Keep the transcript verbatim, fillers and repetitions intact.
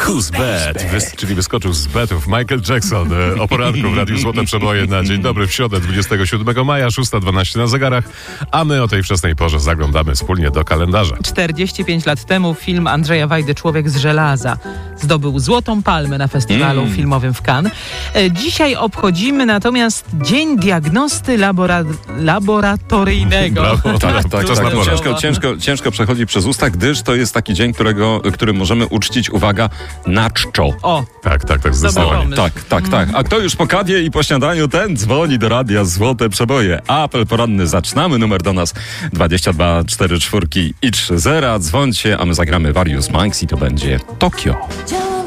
Who's Bad? Wys, czyli wyskoczył z betów Michael Jackson e, o poranku w Radiu Złote Przeboje na dzień dobry w środę dwudziestego siódmego maja, szósta dwanaście na zegarach, a my o tej wczesnej porze zaglądamy wspólnie do kalendarza. czterdzieści pięć lat temu film Andrzeja Wajdy Człowiek z żelaza zdobył Złotą Palmę na festiwalu Mm. filmowym w Cannes. E, Dzisiaj obchodzimy natomiast Dzień Diagnosty labora- Laboratoryjnego. Brawo, tak, tak, Tak, czas na tak, porę. ciężko, ciężko, ciężko przechodzi przez usta, gdyż to jest taki dzień, którego, który możemy uczcić, uwaga, na czczo. O, Tak, tak, tak, zdecydowanie. pomysł. Tak, tak, tak. A kto już po kawie i po śniadaniu, ten dzwoni do radia Złote Przeboje. Apel poranny zaczynamy. Numer do nas dwadzieścia dwa cztery cztery i trzy zero. Dzwońcie, a my zagramy Various Minds i to będzie Tokio.